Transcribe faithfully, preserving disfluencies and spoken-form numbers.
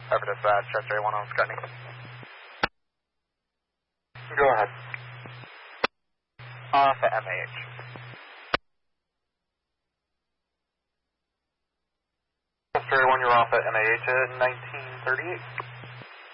Over dispatch, Chester A one on Scotty. Go ahead. Off at M A H. Chester A one, you're off at M A H at nineteen thirty-eight.